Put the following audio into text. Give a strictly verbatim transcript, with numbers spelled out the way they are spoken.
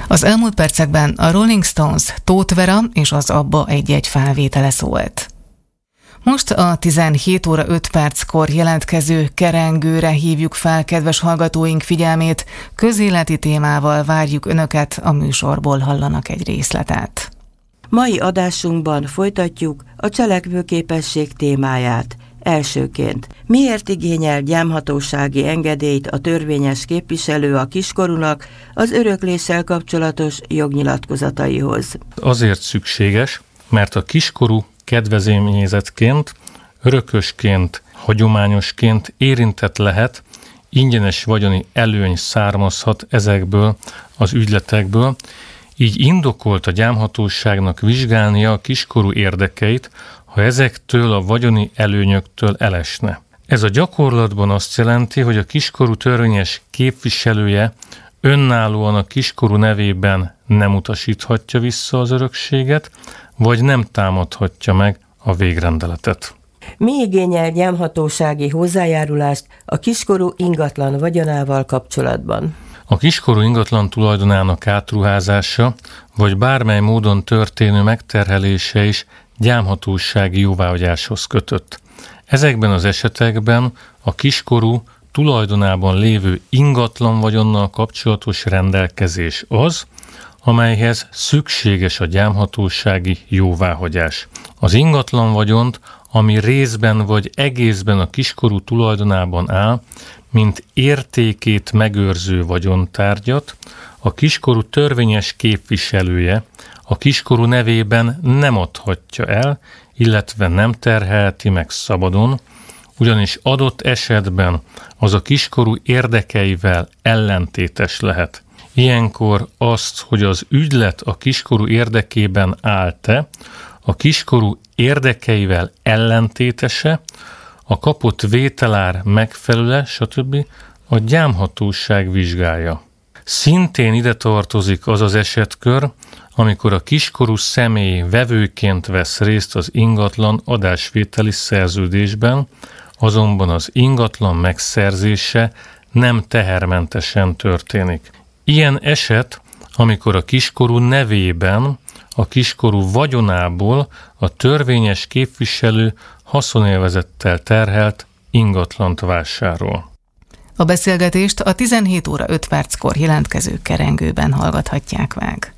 Az elmúlt percekben a Rolling Stones Tóth Vera és az ABBA egy-egy felvétele szólt. Most a tizenhét óra öt perckor jelentkező kerengőre hívjuk fel kedves hallgatóink figyelmét, közéleti témával várjuk Önöket, a műsorból hallanak egy részletet. Mai adásunkban folytatjuk a cselekvőképesség témáját. Elsőként, miért igényel gyámhatósági engedélyt a törvényes képviselő a kiskorúnak az örökléssel kapcsolatos jognyilatkozataihoz? Azért szükséges, mert a kiskorú kedvezményezettként, örökösként, hagyományosként érintett lehet, ingyenes vagyoni előny származhat ezekből az ügyletekből, így indokolt a gyámhatóságnak vizsgálnia a kiskorú érdekeit, ha ezektől a vagyoni előnyöktől elesne. Ez a gyakorlatban azt jelenti, hogy a kiskorú törvényes képviselője önállóan a kiskorú nevében nem utasíthatja vissza az örökséget, vagy nem támadhatja meg a végrendeletet. Mi igényel gyámhatósági hozzájárulást a kiskorú ingatlan vagyonával kapcsolatban? A kiskorú ingatlan tulajdonának átruházása, vagy bármely módon történő megterhelése is gyámhatósági jóváhagyáshoz kötött. Ezekben az esetekben a kiskorú tulajdonában lévő ingatlan vagyonnal kapcsolatos rendelkezés az, amelyhez szükséges a gyámhatósági jóváhagyás. Az ingatlan vagyont, ami részben vagy egészben a kiskorú tulajdonában áll, mint értékét megőrző vagyontárgyat, a kiskorú törvényes képviselője a kiskorú nevében nem adhatja el, illetve nem terhelheti meg szabadon, ugyanis adott esetben az a kiskorú érdekeivel ellentétes lehet. Ilyenkor azt, hogy az ügylet a kiskorú érdekében áll-e, a kiskorú érdekeivel ellentétese, a kapott vételár megfelelő, stb. A gyámhatóság vizsgálja. Szintén ide tartozik az az esetkör, amikor a kiskorú személy vevőként vesz részt az ingatlan adásvételi szerződésben, azonban az ingatlan megszerzése nem tehermentesen történik. Ilyen eset, amikor a kiskorú nevében, a kiskorú vagyonából a törvényes képviselő haszonélvezettel terhelt ingatlant vásárol. A beszélgetést a tizenhét óra öt perckor jelentkező kerengőben hallgathatják meg.